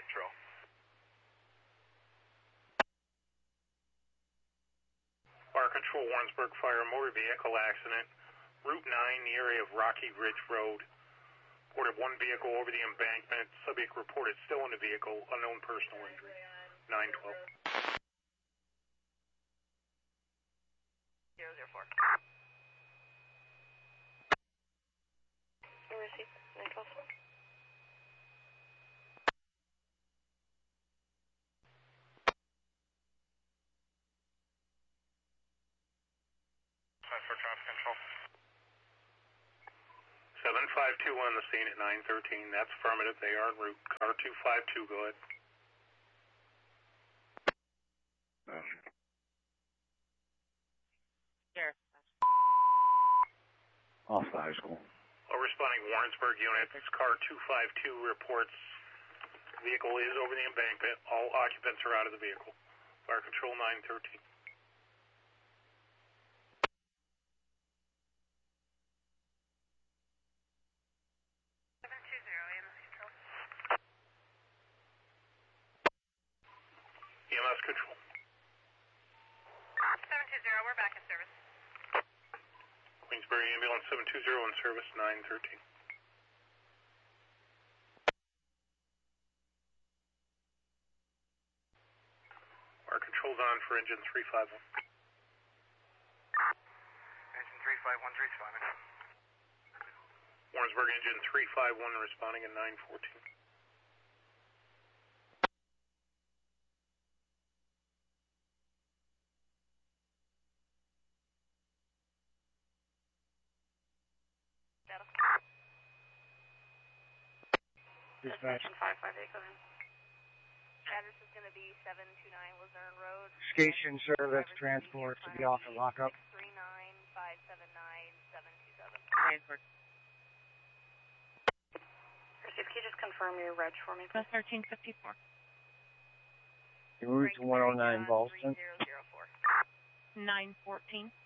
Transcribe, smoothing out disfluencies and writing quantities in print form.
Control. Fire Control, Warrensburg Fire, motor vehicle accident, Route 9, the area of Rocky Ridge Road. Reported one vehicle over the embankment. Subject reported still in the vehicle. Unknown personal injury. 912. 004. Receive 912. 5 for traffic control. 752 on the scene at 913. That's affirmative. They are en route. Car 252, go ahead. Sheriff. Off the high school. A responding Warrensburg unit. Car 252 reports vehicle is over the embankment. All occupants are out of the vehicle. Fire Control 913. EMS Control. 720, we're back in service. Queensbury Ambulance 720 in service, 913. Fire Control's on for engine 351. Engine 351's responding. Warrensburg engine 351 responding at 914. Dispatch. 558, go ahead. Address is going to be 729 Luzerne Road. Station service transport to be off the lockup. 639-579-727. Transport. Receive, can you just confirm your reg for me, please? 1354. Route to 109 Ballston. 3004. 914.